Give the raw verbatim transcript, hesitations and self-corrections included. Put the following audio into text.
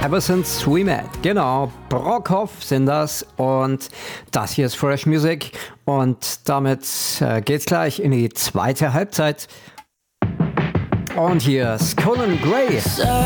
Ever Since We Met, genau, Brockhoff sind das und das hier ist Fresh Music und damit äh, geht's gleich in die zweite Halbzeit und hier ist Conan Gray.